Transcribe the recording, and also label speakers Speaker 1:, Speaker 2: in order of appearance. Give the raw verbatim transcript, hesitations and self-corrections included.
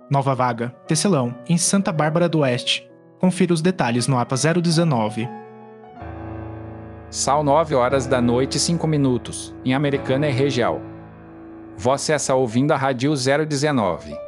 Speaker 1: Nova vaga, Tecelão, em Santa Bárbara do Oeste. Confira os detalhes no A P A zero dezenove.
Speaker 2: São nove horas da noite e cinco minutos, em Americana e região. Você está ouvindo a Rádio zero dezenove.